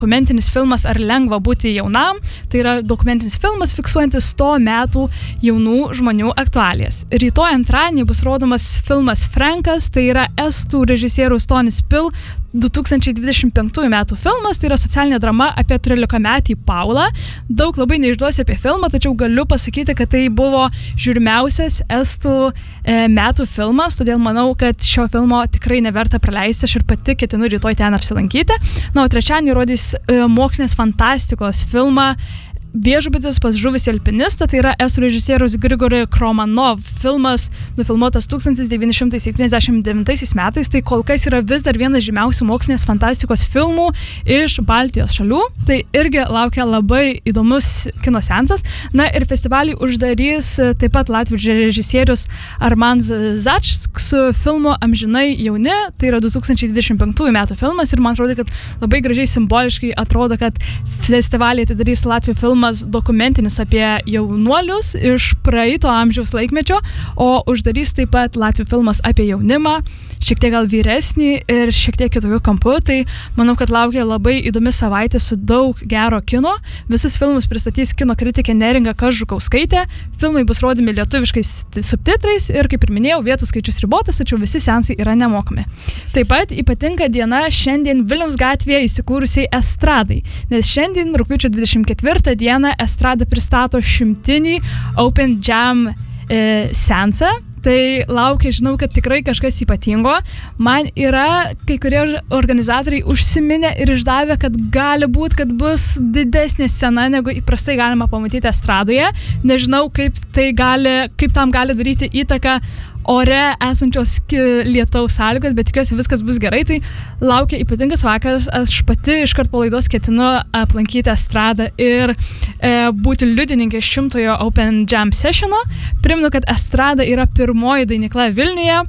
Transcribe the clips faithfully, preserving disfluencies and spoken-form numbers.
dokumentinis filmas Ar lengva būti jaunam. Tai yra dokumentinis filmas fiksuojantis sto metų jaunų žmonių aktualijas. Rytoj antradienį bus rodomas filmas Frankas, tai yra estų režisieriaus Tonis Pil du tūkstančiai dvidešimt penktųjų metų filmas, tai yra socialinė drama apie trylikametį Paulą. Daug labai neišduosiu apie filmą, tačiau galiu pasakyti, kad tai buvo žiūrimiausias estų e, metų filmas, todėl manau, kad šio filmo tikrai neverta praleisti, aš ir pati ketinu rytoj ten apsilankyti. Na, o trečiadienį rodys e, mokslinės fantastikos filmą Viešbutis pas žuvusį alpinistą, tai yra estų režisieriaus Grigori Kromanov filmas, nufilmuotas tūkstantis devyni šimtai septyniasdešimt devintaisiais metais, tai kol kas yra vis dar vienas žymiausių mokslinės fantastikos filmų iš Baltijos šalių, tai irgi laukia labai įdomus kino seansas. Na ir festivalį uždarys taip pat latvių režisierius Armands Začks su filmu Amžinai jauni, tai yra du tūkstančiai dvidešimt penktųjų metų filmas ir man atrodo, kad labai gražiai simboliškai atrodo, kad festivalį atidarys latvių filmas dokumentinis apie jaunuolius iš praeito amžiaus laikmečio, o uždarys taip pat latvių filmas apie jaunimą, šiek tiek gal vyresnį ir šiek tiek kitokių kampų, tai manau, kad laukia labai įdomi savaitė su daug gero kino. Visus filmus pristatys kino kritikė Neringa Kažukauskaitė, filmai bus rodomi lietuviškais subtitrais ir, kaip ir minėjau, vietų skaičius ribotas, tačiau visi seansai yra nemokami. Taip pat ypatinga diena šiandien Vilniaus gatvėje įsikūrusiai estradai, nes šiandien rugpjūčio dvidešimt ketvirtą dieną estrada pristato šimtinį Open Jam e, seansą. Tai laukia, žinau, kad tikrai kažkas ypatingo. Man yra kai kurie organizatoriai užsiminę ir išdavę, kad gali būt, kad bus didesnė scena, negu įprastai galima pamatyti estradoje. Nežinau, kaip, tai gali, kaip tam gali daryti įtaką ore esančios lietaus sąlygos, bet tikiuosi viskas bus gerai, tai laukia ypatingas vakaras, aš pati iškart po laidos ketinu aplankyti estradą ir e, būti liudininkė šimtojo Open Jam sessiono. Primenu, kad estrada yra pirmoji dainykla Vilniuje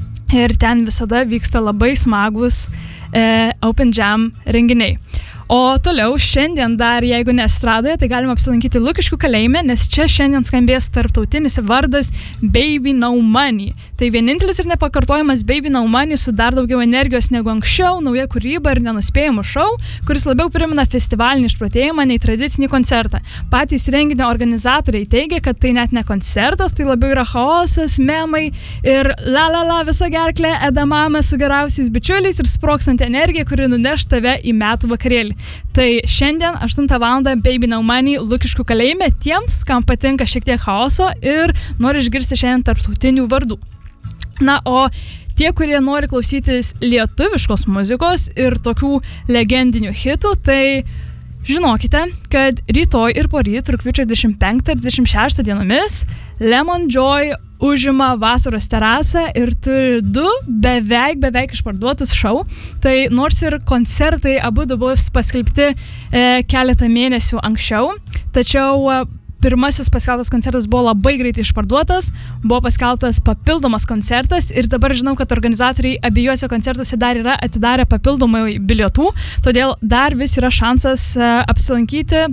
ir ten visada vyksta labai smagus e, Open Jam renginiai. O toliau šiandien dar, jeigu ne estradoje, tai galima apsilankyti Lukiškių kalėjime, nes čia šiandien skambės tarptautinis vardas Baby No Money. Tai vienintelis ir nepakartojamas Baby No Money su dar daugiau energijos negu anksčiau, nauja kūryba ir nenuspėjamų šou, kuris labiau primena festivalinį išprotėjimą nei tradicinį koncertą. Patys renginio organizatoriai teigia, kad tai net ne koncertas, tai labiau yra chaosas, memai ir la la la visa gerklė, edamame su geriausiais bičiuliais ir sproksanti energija, kuri nuneš tave į metų vakarėlį. Tai šiandien aštuntą valandą Baby No Money Lukiškių kalėjime tiems, kam patinka šiek tiek chaoso ir nori išgirsti šiandien tarptautinių vardų. Na, o tie, kurie nori klausytis lietuviškos muzikos ir tokių legendinių hitų, tai žinokite, kad rytoj ir poryt, rugpjūčio dvidešimt penktą ir dvidešimt šeštą dienomis, Lemon Joy užima vasaros terasą ir turi du beveik, beveik išparduotus šou. Tai nors ir koncertai abu bus paskelbti e, keletą mėnesių anksčiau, tačiau e, pirmasis paskelbtas koncertas buvo labai greitai išparduotas, buvo paskelbtas papildomas koncertas ir dabar žinau, kad organizatoriai abiejose koncertuose dar yra atidarę papildomai bilietų, todėl dar vis yra šansas e, apsilankyti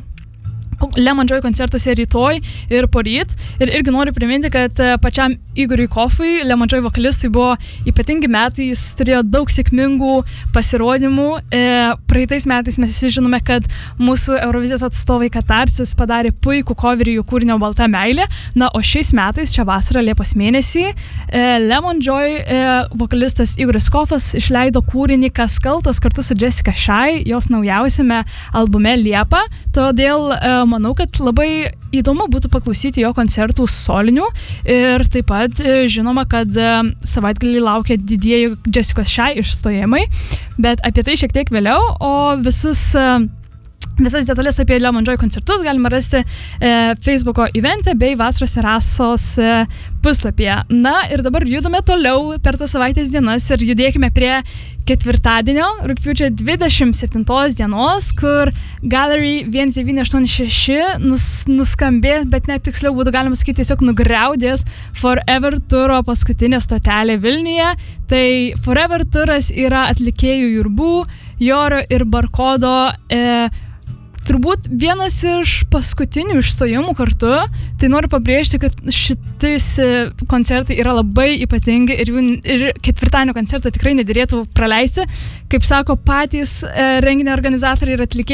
Lemon Joy koncertuose rytoj ir poryt. Ir irgi noriu priminti, kad pačiam Igoriui Kofui, Lemon Joy vokalistui, buvo ypatingi metai, jis turėjo daug sėkmingų pasirodymų. E, praeitais metais mes visi žinome, kad mūsų Eurovizijos atstovai Katarsis padarė puikų coverį jų kūrinio Balta meilė. Na, o šiais metais, čia vasarą, Liepos mėnesį, e, Lemon Joy e, vokalistas Igoris Kofas išleido kūrinį Kas kaltas kartu su Jessica Shy, jos naujausiame albume Liepa. Todėl e, manau, kad labai įdomu būtų paklausyti jo koncertų solinių ir taip pat žinoma, kad savaitgalį laukia didieji Jessica Shy išstojimai, bet apie tai šiek tiek vėliau, o visus Visas detalės apie Lemon Joy koncertus galima rasti e, Facebooko evente bei Vasaros terasos e, puslapyje. Na ir dabar judame toliau per tas savaitės dienas ir judėkime prie ketvirtadienio, rugpjūčio dvidešimt septintos dienos, kur Gallery vienas devyni aštuoni šeši nus, nuskambės, bet net tiksliau būtų galima sakyti tiesiog nugriaudės Forever turo paskutinė stotelė Vilniuje. Tai Forever turas yra atlikėjų Jurbų, Joro ir Barkodo e, turbūt vienas iš paskutinių išstojimų kartu. Tai noriu pabrėžti, kad šitais koncertai yra labai ypatingi ir, jų, ir ketvirtadienio koncertą tikrai nedėrėtų praleisti. Kaip sako patys renginio organizatoriai ir atlikėjai,